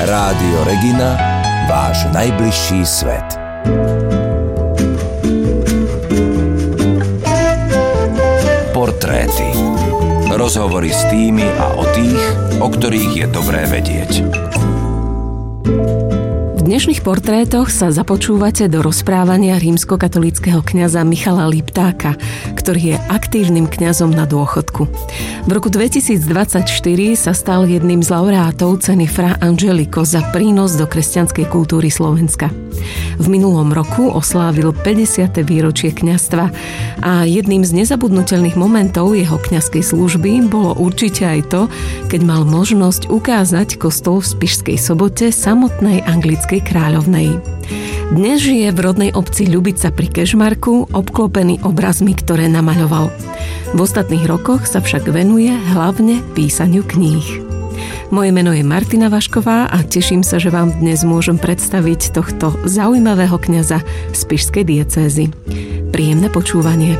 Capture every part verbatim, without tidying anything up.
Rádio Regina, váš najbližší svet. Portréty. Rozhovory s tými a o tých, o ktorých je dobré vedieť. V dnešných portrétoch sa započúvate do rozprávania rímskokatolíckeho kňaza Michala Liptáka, ktorý je aktívnym kňazom na dôchodku. V roku dvetisícdvadsaťštyri sa stal jedným z laureátov ceny Fra Angelico za prínos do kresťanskej kultúry Slovenska. V minulom roku oslávil päťdesiate výročie kňazstva a jedným z nezabudnutelných momentov jeho kňazskej služby bolo určite aj to, keď mal možnosť ukázať kostol v Spišskej Sobote samotnej anglickej kráľovnej. Dnes žije v rodnej obci Ľubica pri Kežmarku, obklopený obrazmi, ktoré namaľoval. V ostatných rokoch sa však venuje hlavne písaniu kníh. Moje meno je Martina Vašková a teším sa, že vám dnes môžem predstaviť tohto zaujímavého kňaza spišskej diecézy. Príjemné počúvanie.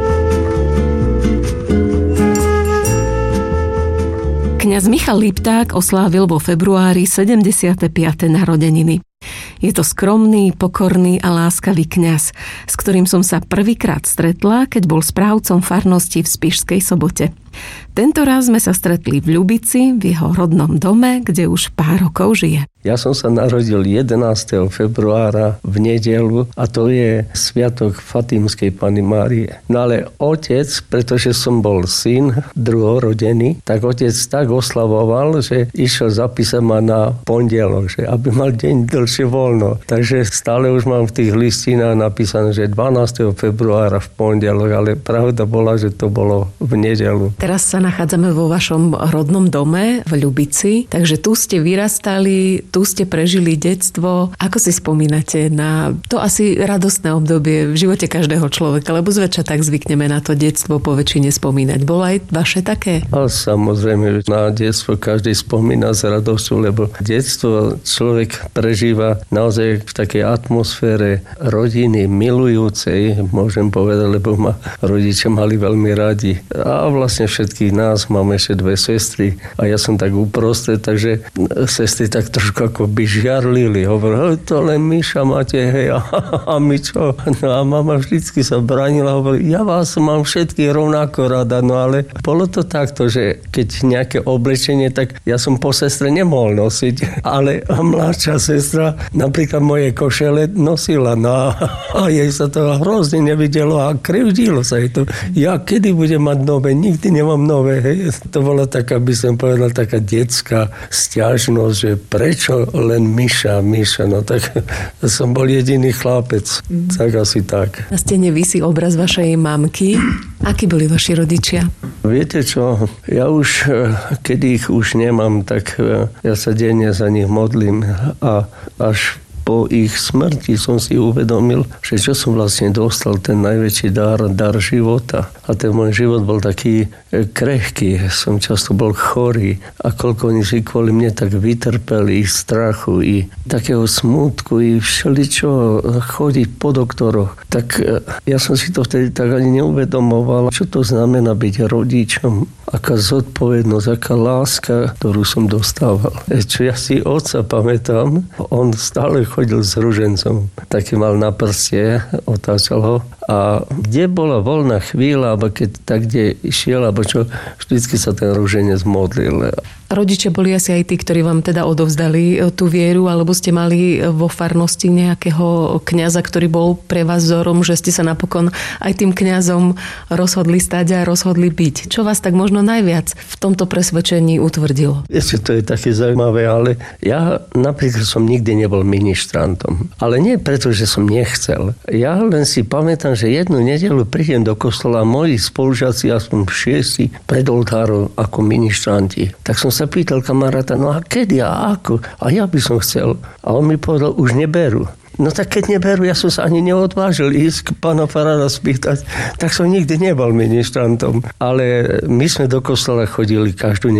Kňaz Michal Lipták oslávil vo februári sedemdesiate piate narodeniny. Je to skromný, pokorný a láskavý kňaz, s ktorým som sa prvýkrát stretla, keď bol správcom farnosti v Spišskej Sobote. Tento raz sme sa stretli v Ľubici, v jeho rodnom dome, kde už pár rokov žije. Ja som sa narodil jedenásteho februára v nedeľu a to je sviatok Fatímskej Panny Márie. No ale otec, pretože som bol syn druhorodený, tak otec tak oslavoval, že išiel zapísať ma na pondelok, že aby mal deň dlhšie voľno. Takže stále už mám v tých listinách napísané, že dvanásteho februára v pondelok, ale pravda bola, že to bolo v nedeľu. Teraz sa nachádzame vo vašom rodnom dome v Ľubici, takže tu ste vyrastali, tu ste prežili detstvo. Ako si spomínate na to asi radostné obdobie v živote každého človeka, lebo zväčša tak zvykneme na to detstvo po väčšine spomínať. Bolo aj vaše také? A samozrejme, na detstvo každý spomína s radosťou, lebo detstvo človek prežíva naozaj v takej atmosfére rodiny milujúcej, môžem povedať, lebo ma rodičia mali veľmi radi. A vlastne všetkých nás, máme ešte dve sestry a ja som tak uprostred, takže sestry tak trošku ako by žiarlili. Hovorili, to len Miša máte, hej, a, a my čo? No a mama vždycky sa bránila, hovorila, ja vás mám všetky rovnako rada, no ale bolo to takto, že keď nejaké oblečenie, tak ja som po sestre nemohol nosiť, ale mladšia sestra napríklad moje košele nosila, no a, a jej sa to hrozne nevidelo a krivdilo sa jej to. Ja kedy budem mať nové? Nikdy nemám nové, hej. To bola taká, by som povedal, taká detská sťažnosť, že prečo len Miša, Miša, no tak som bol jediný chlapec, mm. tak asi tak. Na stene visí obraz vašej mamky. Akí boli vaši rodičia? Viete čo, ja už, keď ich už nemám, tak ja sa denne za nich modlím a až po ich smrti som si uvedomil, že čo som vlastne dostal, ten najväčší dar, dar života. A ten môj život bol taký krehký, som často bol chorý a koľko oni si kvôli mne tak vytrpeli, i strachu, i takého smútku, i všeličo chodiť po doktoroch. Tak ja som si to vtedy tak ani neuvedomoval, čo to znamená byť rodičom, aká zodpovednosť, aká láska, ktorú som dostával. Čo ja si otca pamätám, on stále chodil s ružencom. Taký mal na prste, otáčal ho. A kde bola voľná chvíľa, alebo keď tak, kde išiel, alebo čo, vždycky sa ten ruženec modlil. Rodičia boli asi aj tí, ktorí vám teda odovzdali tú vieru, alebo ste mali vo farnosti nejakého kňaza, ktorý bol pre vás vzorom, že ste sa napokon aj tým kňazom rozhodli stať a rozhodli byť. Čo vás tak možno najviac v tomto presvedčení utvrdilo? Ešte to je také zaujímavé, ale ja napríklad som nikdy nebol ministrantom. Ale nie preto, že som nechcel. Ja len si pamätám, že jednu nedeľu prídem do kostola a moji spolužiaci, aspoň šiesti, pred oltárom ako ministranti. Tak som sa pýtal kamaráta, no a kedy a ako? A ja by som chcel. A on mi povedal, už neberú. No tak keď neberú, ja som sa ani neodvážil ísť k pána farára spýtať. Tak som nikdy nebol ministrantom. Ale my sme do kostola chodili každú